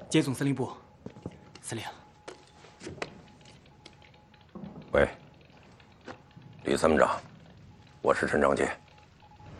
接总司令部。司令。 喂，李参谋长，我是陈长捷。